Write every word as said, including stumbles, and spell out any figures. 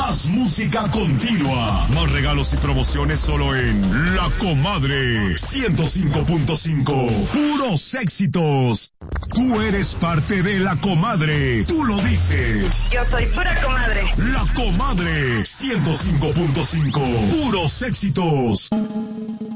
Más música continua. Más regalos y promociones solo en La Comadre. ciento cinco punto cinco. Puros éxitos. Tú eres parte de La Comadre. Tú lo dices. Yo soy pura comadre. La Comadre. ciento cinco punto cinco. Puros éxitos.